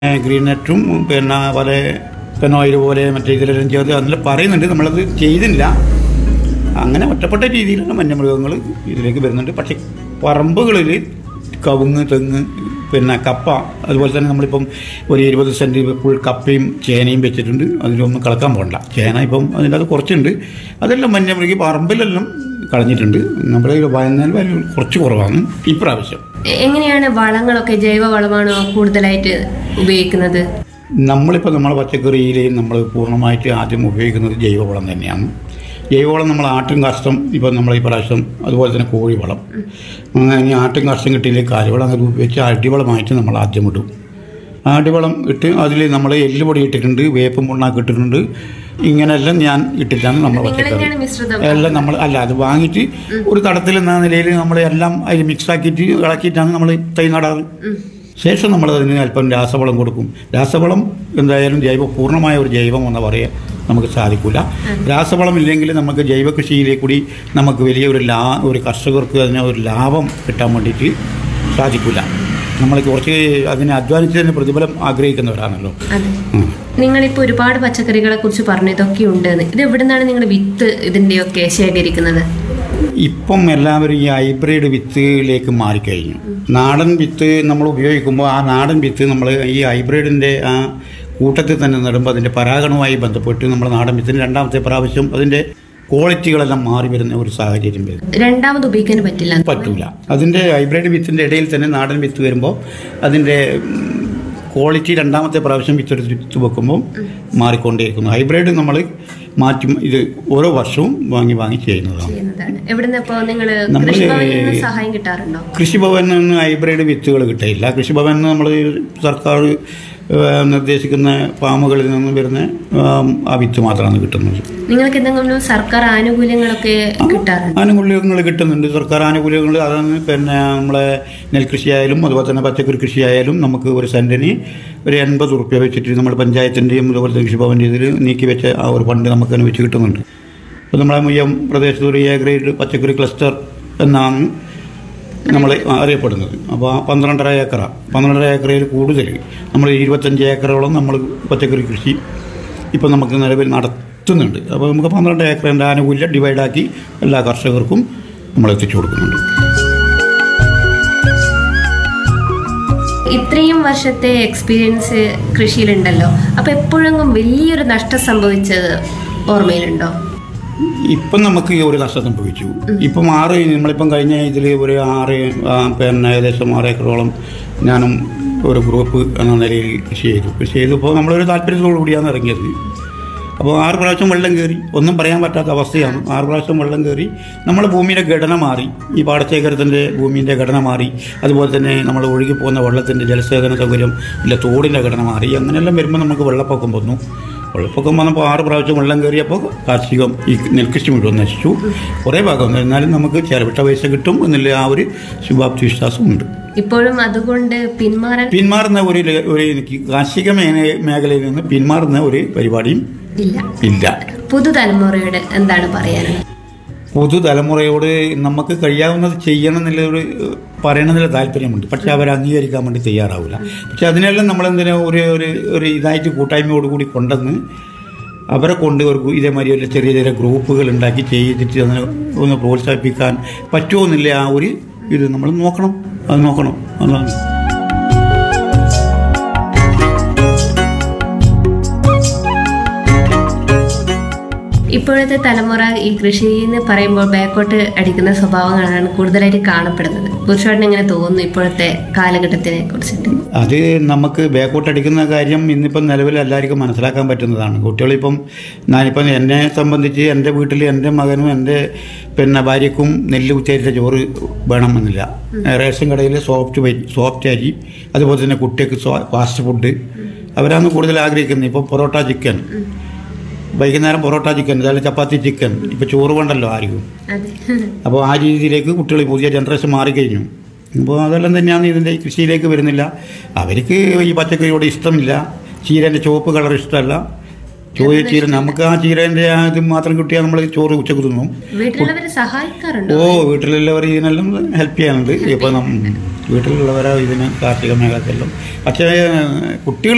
Green നെറ്റും പിന്നെ പല പെനോയിൽ പോലെ മറ്റേ ഇതിലെല്ലാം ചേർത്ത് അതിൽ പറയുന്നുണ്ട്, നമ്മളത് ചെയ്തില്ല. അങ്ങനെ ഒറ്റപ്പെട്ട രീതിയിലുള്ള വന്യമൃഗങ്ങൾ ഇതിലേക്ക് വരുന്നുണ്ട്. പക്ഷേ പറമ്പുകളിൽ കവുങ്ങ്, തെങ്ങ്, പിന്നെ കപ്പ, അതുപോലെ തന്നെ നമ്മളിപ്പം ഒരു 20 സെൻറ്റ് ഫുൾ കപ്പയും ചേനയും വെച്ചിട്ടുണ്ട്. അതിലൊന്നും കളക്കാൻ പോകണ്ട. ചേന ഇപ്പം അതിൻ്റെ അത് കുറച്ചുണ്ട്. അതെല്ലാം വന്യമൃഗി പറമ്പിലെല്ലാം കളഞ്ഞിട്ടുണ്ട്. നമ്മുടെ വയനാൽ വാല്യൂ കുറച്ച് കുറവാണ് ഇപ്രാവശ്യം. എങ്ങനെയാണ് വളങ്ങളൊക്കെ? ജൈവ വളമാണോ കൂടുതലായിട്ട് ഉപയോഗിക്കുന്നത്? നമ്മളിപ്പോൾ നമ്മളെ പച്ചക്കറിയിൽ നമ്മൾ പൂർണ്ണമായിട്ട് ആദ്യം ഉപയോഗിക്കുന്നത് ജൈവവളം തന്നെയാണ്. ജൈവവളം നമ്മൾ ആട്ടും കാഷ്ടം, ഇപ്പോൾ നമ്മൾ ഈ പ്രാവശ്യം, അതുപോലെ തന്നെ കോഴിവളം, ഇനി ആട്ടും കാഷ്ടം കിട്ടിയില്ലേ കാലിവളം, അങ്ങനെ ഉപയോഗിച്ച് അടിവളമായിട്ട് നമ്മൾ ആദ്യം ഇടും. അടിവളം ഇട്ട് അതിൽ നമ്മൾ എല്ലുപൊടി ഇട്ടിട്ടുണ്ട്, വേപ്പും പുണ്ണാക്ക് ഇട്ടിട്ടുണ്ട്. ഇങ്ങനെയെല്ലാം ഞാൻ ഇട്ടിട്ടാണ് നമ്മൾ പച്ചക്കറി എല്ലാം നമ്മൾ അത് വാങ്ങിയിട്ട് ഒരു തടത്തിൽ എന്ന നിലയിൽ നമ്മൾ എല്ലാം അതിൽ മിക്സാക്കിയിട്ട് ഇളക്കിയിട്ടാണ് നമ്മൾ തൈ നടാറ്. ശേഷം നമ്മൾ അതിന് അല്പം രാസവളം കൊടുക്കും. രാസവളം എന്തായാലും പൂർണ്ണമായ ഒരു ജൈവം എന്ന് പറയാൻ നമുക്ക് സാധിക്കില്ല. രാസവളം ഇല്ലെങ്കിൽ നമുക്ക് ജൈവ കൃഷിയിലേക്ക് കൂടി നമുക്ക് വലിയ ഒരു കർഷകർക്ക് അതിന് ഒരു ലാഭം കിട്ടാൻ വേണ്ടിയിട്ട് സാധിക്കില്ല. നമ്മൾ കുറച്ച് അതിനെ അധ്വാനിച്ചതിന് പ്രതിഫലം ആഗ്രഹിക്കുന്നവരാണല്ലോ. നിങ്ങളിപ്പോൾ ഒരുപാട് പച്ചക്കറികളെ കുറിച്ച് പറഞ്ഞു, ഇതൊക്കെ ഉണ്ട്. ഇത് എവിടെ നിന്നാണ് നിങ്ങൾ വിത്ത് ഇതിൻ്റെയൊക്കെ ശേഖരിക്കുന്നത്? ഇപ്പം എല്ലാവരും ഈ ഹൈബ്രിഡ് വിത്തിലേക്ക് മാറിക്കഴിഞ്ഞു. നാടൻ വിത്ത് നമ്മൾ ഉപയോഗിക്കുമ്പോൾ ആ നാടൻ വിത്ത് നമ്മൾ ഈ ഹൈബ്രിഡിൻ്റെ ആ കൂട്ടത്തിൽ തന്നെ നടുമ്പോൾ അതിൻ്റെ പരാഗണവുമായി ബന്ധപ്പെട്ട് നമ്മൾ നാടൻ വിത്തിന് രണ്ടാമത്തെ പ്രാവശ്യം അതിൻ്റെ ക്വാളിറ്റികളെല്ലാം മാറി വരുന്ന ഒരു സാഹചര്യം വരും. രണ്ടാമത് ഉപയോഗിക്കാൻ പറ്റില്ല. അതിൻ്റെ ഹൈബ്രിഡ് വിത്തിൻ്റെ ഇടയിൽ തന്നെ നാടൻ വിത്ത് വരുമ്പോൾ അതിൻ്റെ ക്വാളിറ്റി രണ്ടാമത്തെ പ്രാവശ്യം വിത്ത് വെക്കുമ്പോൾ മാറിക്കൊണ്ടേയിരിക്കുന്നു. ഹൈബ്രിഡ് നമ്മൾ മാറ്റി ഇത് ഓരോ വർഷവും വാങ്ങി ചെയ്യുന്നതാണ്. കൃഷിഭവനിൽ നിന്ന് ഹൈബ്രിഡ് വിത്തുകൾ കിട്ടില്ല. കൃഷിഭവനിൽ നിന്ന് നമ്മൾ സർക്കാർ നിർദ്ദേശിക്കുന്ന ഫാമുകളിൽ നിന്ന് വരുന്ന ആ വിത്ത് മാത്രമാണ് കിട്ടുന്നത്. നിങ്ങൾക്ക് എന്തെങ്കിലും സർക്കാർ ആനുകൂല്യങ്ങളൊക്കെ കിട്ടാറുണ്ട്? ആനുകൂല്യങ്ങൾ കിട്ടുന്നുണ്ട്. സർക്കാർ ആനുകൂല്യങ്ങൾ അതാണ്. പിന്നെ നമ്മളെ നെൽകൃഷിയായാലും അതുപോലെ തന്നെ പച്ചക്കറി കൃഷിയായാലും നമുക്ക് ഒരു സെൻറ്റിന് ഒരു 80 റുപ്യ വെച്ചിട്ട് നമ്മൾ പഞ്ചായത്തിൻ്റെയും അതുപോലെ തന്നെ കൃഷിഭവൻ്റെ ഇതിൽ നീക്കി വെച്ച ആ ഒരു ഫണ്ട് നമുക്ക് തന്നെ വെച്ച് കിട്ടുന്നുണ്ട്. അപ്പോൾ നമ്മളെ മുയ്യം പ്രദേശത്ത് ഒരു എ ഗ്രേഡ് പച്ചക്കറി ക്ലസ്റ്റർ എന്നാണ് നമ്മൾ അറിയപ്പെടുന്നത്. അപ്പോൾ 12.5 ഏക്കറാണ്. 12.5 ഏക്കറയിൽ കൂടുതൽ നമ്മൾ 25 ഏക്കറോളം നമ്മൾ പച്ചക്കറി കൃഷി ഇപ്പം നമുക്ക് നിലവിൽ നടത്തുന്നുണ്ട്. അപ്പോൾ നമുക്ക് 12 ഏക്കറിൻ്റെ ആനുകൂല്യം ഡിവൈഡാക്കി എല്ലാ കർഷകർക്കും നമ്മൾ എത്തിച്ചു കൊടുക്കുന്നുണ്ട്. ഇത്രയും വർഷത്തെ എക്സ്പീരിയൻസ് കൃഷിയിലുണ്ടല്ലോ, അപ്പോൾ എപ്പോഴെങ്കിലും വലിയൊരു നഷ്ടം സംഭവിച്ചത് ഓർമ്മയിലുണ്ടോ? ഇപ്പം നമുക്ക് ഒരു നഷ്ടം സംഭവിച്ചു. ഇപ്പം നമ്മളിപ്പം കഴിഞ്ഞ ഇതിൽ ഒരു 6 പിന്നെ ഏകദേശം 6 ഏക്കറോളം ഞാനും ഒരു ഗ്രൂപ്പ് എന്ന നിലയിൽ കൃഷി ചെയ്തപ്പോൾ നമ്മളൊരു താല്പര്യത്തോടു കൂടിയാണ് ഇറങ്ങിയത്. അപ്പോൾ 6 പ്രാവശ്യം വെള്ളം കയറി, ഒന്നും പറയാൻ പറ്റാത്ത അവസ്ഥയാണ്. 6 പ്രാവശ്യം വെള്ളം കയറി, നമ്മുടെ ഭൂമിയുടെ ഘടന മാറി, ഈ പാടശേഖരത്തിൻ്റെ ഭൂമിൻ്റെ ഘടന മാറി, അതുപോലെ തന്നെ നമ്മൾ ഒഴുകി പോകുന്ന വെള്ളത്തിൻ്റെ ജലസേചന സൗകര്യം ഇല്ല, തോടിൻ്റെ ഘടന മാറി. അങ്ങനെയെല്ലാം വരുമ്പോൾ നമുക്ക് വെള്ളപ്പൊക്കം വന്നു. വെള്ളപ്പൊക്കം വന്നപ്പോൾ 6 പ്രാവശ്യം വെള്ളം കയറിയപ്പോൾ കാർഷികം ഈ നെൽകൃഷി മുഴുവൻ നശിച്ചു. കുറേ ഭാഗം എന്നാലും നമുക്ക് ചിലവിട്ട പൈസ കിട്ടും എന്നുള്ള ആ ഒരു ശുഭാപ്തി വിശ്വാസമുണ്ട്. ഇപ്പോഴും അതുകൊണ്ട് പിന്മാറുന്ന ഒരു കാർഷിക മേഖലയിൽ നിന്ന് പിന്മാറുന്ന ഒരു പരിപാടിയും ഇല്ല. പുതുതലമുറയോട് എന്താണ് പറയാനുള്ളത്? പുതുതലമുറയോട് നമുക്ക് കഴിയാവുന്നത് ചെയ്യണം എന്നുള്ളൊരു പറയണമെന്നുള്ള താല്പര്യമുണ്ട്. പക്ഷേ അവർ അംഗീകരിക്കാൻ വേണ്ടി തയ്യാറാവില്ല. പക്ഷെ അതിനെല്ലാം നമ്മളെന്തിനാ ഒരു ഇതായിട്ട് കൂട്ടായ്മയോടുകൂടി കൊണ്ടുവന്ന് അവരെ കൊണ്ട് ഇതേമാതിരി ഒരു ചെറിയ ചെറിയ ഗ്രൂപ്പുകൾ ഉണ്ടാക്കി ചെയ്തിട്ട് അതിനെ ഒന്ന് പ്രോത്സാഹിപ്പിക്കാൻ പറ്റുമോ എന്നില്ല ആ ഒരു ഇത് നമ്മൾ നോക്കണം. അതാണ്. ഇപ്പോഴത്തെ തലമുറ ഈ കൃഷി എന്ന് പറയുമ്പോൾ ബാക്കോട്ട് അടിക്കുന്ന സ്വഭാവങ്ങളാണ് കൂടുതലായിട്ട് കാണപ്പെടുന്നത്. പുരുഷോട്ടിന് എങ്ങനെ തോന്നുന്നു ഇപ്പോഴത്തെ കാലഘട്ടത്തിനെ കുറിച്ചിട്ട്? അത് നമുക്ക് ബാക്കോട്ട് അടിക്കുന്ന കാര്യം ഇന്നിപ്പം നിലവിൽ എല്ലാവർക്കും മനസ്സിലാക്കാൻ പറ്റുന്നതാണ്. കുട്ടികളിപ്പം ഞാനിപ്പം എന്നെ സംബന്ധിച്ച് എൻ്റെ വീട്ടിൽ എൻ്റെ മകനും എൻ്റെ പിന്നെ ഭാര്യയ്ക്കും നെല്ല് കുത്തിയരിച്ച ചോറ് വേണമെന്നില്ല. റേഷൻ കടയിൽ സോഫ്റ്റ് അരി, അതുപോലെ തന്നെ കുട്ടികൾക്ക് ഫാസ്റ്റ് ഫുഡ് അവരാണ് കൂടുതൽ ആഗ്രഹിക്കുന്നത്. ഇപ്പം പൊറോട്ട ചിക്കൻ, വൈകുന്നേരം പൊറോട്ട ചിക്കൻ, അതായത് ചപ്പാത്തി ചിക്കൻ, ഇപ്പോൾ ചോറ് കൊണ്ടല്ലോ ആർക്കും. അപ്പോൾ ആ രീതിയിലേക്ക് കുട്ടികൾ പുതിയ ജനറേഷൻ മാറിക്കഴിഞ്ഞു. അപ്പോൾ അതെല്ലാം തന്നെയാണ് ഇതിൻ്റെ കൃഷിയിലേക്ക് വരുന്നില്ല. അവർക്ക് ഈ പച്ചക്കറിയോട് ഇഷ്ടമില്ല. ചീരേൻ്റെ ചുവപ്പ് കളർ ഇഷ്ടമല്ല. ചീര നമുക്ക് ആ ചീരേൻ്റെ ഇത് മാത്രം കിട്ടിയാൽ നമ്മൾ ചോറ് ഉച്ചക്ക് തിന്നും. വീട്ടിലുള്ളവർ ഇതിനെല്ലാം ഹെൽപ്പ് ചെയ്യാനുണ്ട്. ഇപ്പോൾ വീട്ടിലുള്ളവരെ ഇതിന് കാർഷിക മേഖലക്കെല്ലാം. പക്ഷേ കുട്ടികൾ